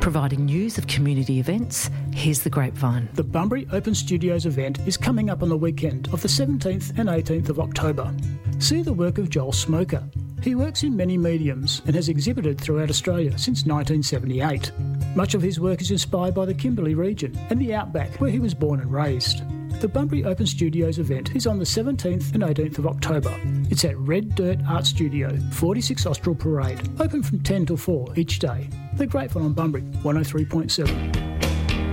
Providing news of community events, here's The Grapevine. The Bunbury Open Studios event is coming up on the weekend of the 17th and 18th of October. See the work of Joel Smoker. He works in many mediums and has exhibited throughout Australia since 1978. Much of his work is inspired by the Kimberley region and the Outback, where he was born and raised. The Bunbury Open Studios event is on the 17th and 18th of October. It's at Red Dirt Art Studio, 46 Austral Parade, open from 10 till 4 each day. The Grapevine on Bunbury, 103.7.